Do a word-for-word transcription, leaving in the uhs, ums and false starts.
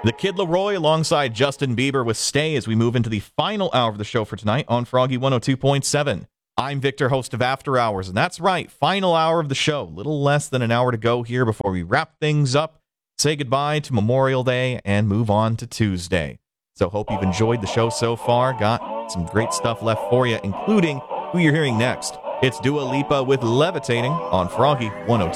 The Kid Leroy alongside Justin Bieber with Stay as we move into the final hour of the show for tonight on Froggy one oh two point seven. I'm Victor, host of After Hours, and that's right, final hour of the show. Little less than an hour to go here before we wrap things up, say goodbye to Memorial Day, and move on to Tuesday. So hope you've enjoyed the show so far. Got some great stuff left for you, including who you're hearing next. It's Dua Lipa with Levitating on Froggy one oh two.